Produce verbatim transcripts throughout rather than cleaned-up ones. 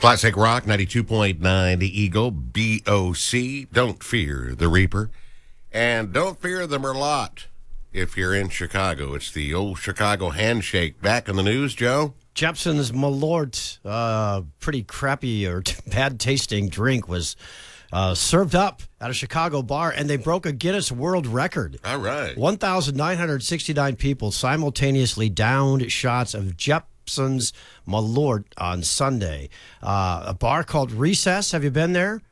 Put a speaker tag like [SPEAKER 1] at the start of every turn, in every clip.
[SPEAKER 1] Classic Rock ninety-two point nine, The Eagle, B O C. Don't fear the Reaper. And don't fear the Merlot if you're in Chicago. It's the old Chicago handshake. Back in the news, Joe?
[SPEAKER 2] Jepson's Malort, uh, pretty crappy or bad tasting drink, was uh, served up at a Chicago bar, and they broke a Guinness World Record.
[SPEAKER 1] All right.
[SPEAKER 2] one thousand nine hundred sixty-nine people simultaneously downed shots of Jepson's Malort on Sunday. Uh, a bar called Recess. Have you been there?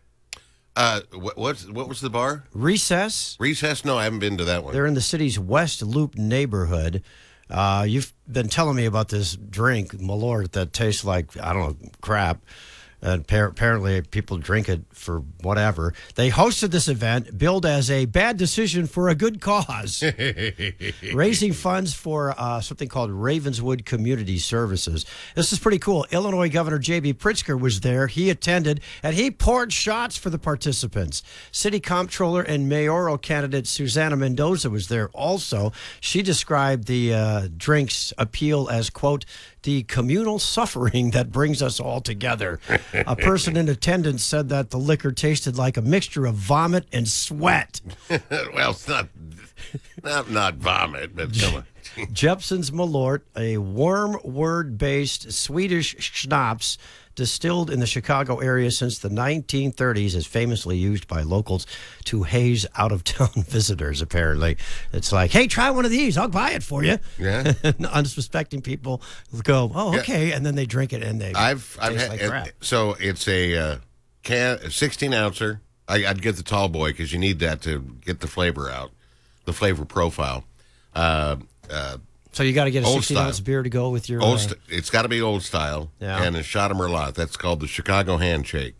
[SPEAKER 1] Uh, what, what's, what was the bar?
[SPEAKER 2] Recess.
[SPEAKER 1] Recess? No, I haven't been to that one.
[SPEAKER 2] They're in the city's West Loop neighborhood. Uh, you've been telling me about this drink, Malort, that tastes like, I don't know, crap. And apparently people drink it for whatever. They hosted this event billed as a bad decision for a good cause, raising funds for uh, something called Ravenswood Community Services. This is pretty cool. Illinois Governor J B. Pritzker was there. He attended, and he poured shots for the participants. City Comptroller and mayoral candidate Susana Mendoza was there also. She described the uh, drink's appeal as, quote, the communal suffering that brings us all together. A person in attendance said that the liquor tasted like a mixture of vomit and sweat.
[SPEAKER 1] Well, it's not, not, not vomit, but come on.
[SPEAKER 2] Jepson's Malort, a wormwood-based Swedish schnapps distilled in the Chicago area since the nineteen thirties, is famously used by locals to haze out-of-town visitors, apparently. It's like, hey, try one of these. I'll buy it for you.
[SPEAKER 1] Yeah.
[SPEAKER 2] Unsuspecting people go, oh, okay, yeah. And then they drink it, and they
[SPEAKER 1] I've, I've
[SPEAKER 2] taste
[SPEAKER 1] had,
[SPEAKER 2] like
[SPEAKER 1] it,
[SPEAKER 2] crap.
[SPEAKER 1] So it's a uh, can, a sixteen ouncer. I, I'd get the tall boy because you need that to get the flavor out, the flavor profile. Uh, uh,
[SPEAKER 2] So you got to get a
[SPEAKER 1] Old
[SPEAKER 2] sixteen-ounce
[SPEAKER 1] style.
[SPEAKER 2] beer to go with your...
[SPEAKER 1] Old
[SPEAKER 2] Uh,
[SPEAKER 1] st- it's got to be old style,
[SPEAKER 2] Yeah.
[SPEAKER 1] and a shot of Merlot. That's called the Chicago handshake,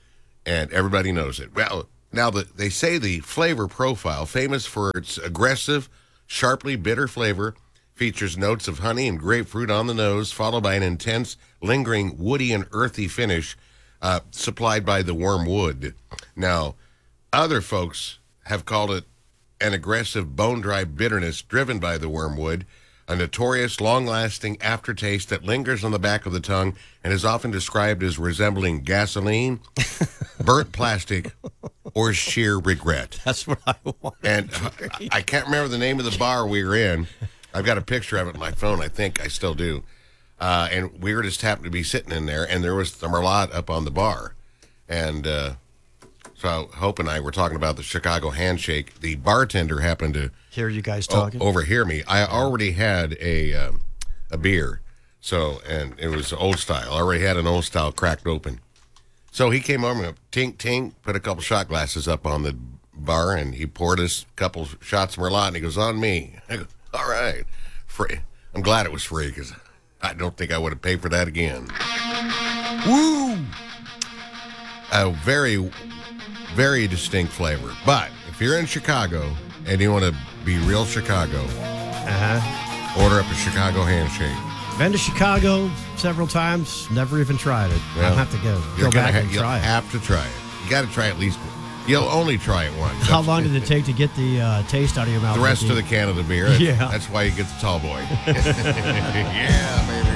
[SPEAKER 1] and everybody knows it. Well, now the, they say the flavor profile, famous for its aggressive, sharply bitter flavor, features notes of honey and grapefruit on the nose, followed by an intense, lingering, woody and earthy finish uh, supplied by the wormwood. Now, other folks have called it an aggressive, bone-dry bitterness driven by the wormwood, a notorious, long-lasting aftertaste that lingers on the back of the tongue and is often described as resembling gasoline, burnt plastic, or sheer regret.
[SPEAKER 2] That's what I want.
[SPEAKER 1] And I, I can't remember the name of the bar we were in. I've got a picture of it on my phone. I think I still do. Uh, and we were just happened to be sitting in there, and there was the Merlot up on the bar. And uh, so Hope and I were talking about the Chicago handshake. The bartender happened to
[SPEAKER 2] Hear you guys
[SPEAKER 1] o-
[SPEAKER 2] talking?
[SPEAKER 1] overhear me. I already had a um, a beer, so and it was old style. I already had an old style cracked open. So he came over and tink tink, put a couple shot glasses up on the bar, and he poured us a couple shots of Merlot, and he goes, on me. I go, all right. Free. I'm glad it was free because I don't think I would have paid for that again. Woo! A very, very distinct flavor. But if you're in Chicago and you want to be real Chicago,
[SPEAKER 2] Uh-huh.
[SPEAKER 1] order up a Chicago handshake.
[SPEAKER 2] Been to Chicago several times, never even tried it.
[SPEAKER 1] Well,
[SPEAKER 2] I'll have to go,
[SPEAKER 1] You're
[SPEAKER 2] go
[SPEAKER 1] gonna
[SPEAKER 2] back
[SPEAKER 1] ha-
[SPEAKER 2] and
[SPEAKER 1] you'll
[SPEAKER 2] try it.
[SPEAKER 1] have to try it. You got to try at least. You'll only try it once.
[SPEAKER 2] How
[SPEAKER 1] That's-
[SPEAKER 2] long did it take to get the uh, taste out of your mouth?
[SPEAKER 1] The rest
[SPEAKER 2] Ricky?
[SPEAKER 1] of the can of the beer.
[SPEAKER 2] Yeah.
[SPEAKER 1] That's why you get the tall boy. Yeah, baby.